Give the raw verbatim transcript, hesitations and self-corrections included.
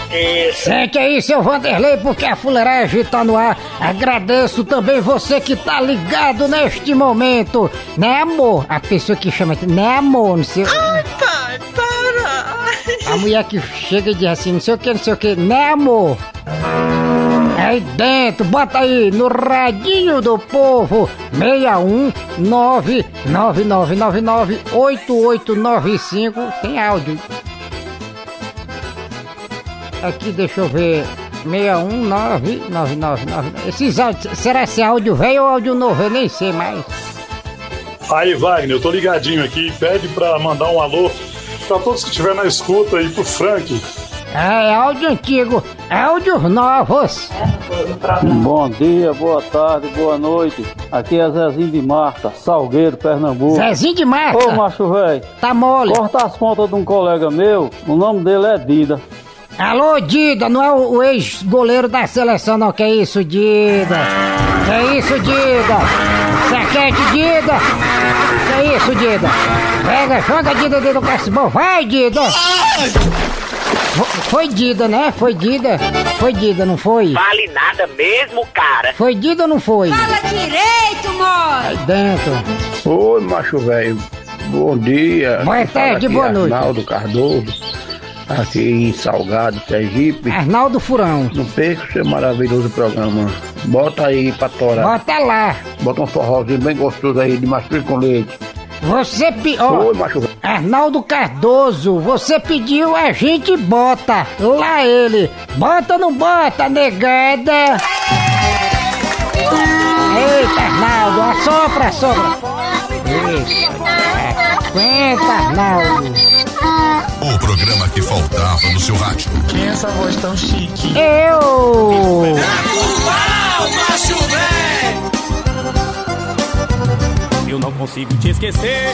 Isso. Sente aí, seu Vanderlei, porque a fuleiragem tá no ar. Agradeço também você que tá ligado neste momento. Né, amor? A pessoa que chama, né, amor? Não sei... Ai, pai, para. A mulher que chega e diz assim, não sei o que, não sei o que, né, amor? Aí dentro, bota aí no radinho do povo, seis um nove nove nove nove nove oito oito nove cinco, tem áudio. Aqui, deixa eu ver, seis um nove nove nove nove, esses áudios, será esse áudio velho ou áudio novo? Eu nem sei mais. Aí, Wagner, eu tô ligadinho aqui, pede pra mandar um alô pra todos que estiver na escuta aí pro Frank. É, áudio antigo, áudios novos. Bom dia, boa tarde, boa noite. Aqui é Zezinho de Marta, Salgueiro, Pernambuco. Zezinho de Marta? Ô, macho velho. Tá mole. Corta as pontas de um colega meu, o nome dele é Dida. Alô, Dida, não é o, o ex-goleiro da seleção, não. Que é isso, Dida? Que é isso, Dida? Saquete, Dida? Que é isso, Dida? Pega, joga, Dida, dentro do cacibão. Vai, Dida! Foi Dida, né? Foi Dida. Foi Dida, não foi? Vale nada mesmo, cara. Foi Dida ou não foi? Fala direito, moço! Aí dentro. Oi, macho velho. Bom dia. Boa tarde, aqui boa noite. Arnaldo Cardoso, aqui em Salgado, Sergipe. Arnaldo Furão. Não perca o seu maravilhoso programa. Bota aí pra torar. Bota lá. Bota um forrozinho bem gostoso aí de mastruz com leite. Você pediu. Oi, macho velho. Arnaldo Cardoso, você pediu, a gente bota. Lá ele. Bota ou não bota, negada? Eita, Arnaldo, assopra, assopra. Isso. Aguenta, Arnaldo. O programa que faltava no seu rádio. Quem é essa voz tão chique? Eu! Eu não consigo te esquecer.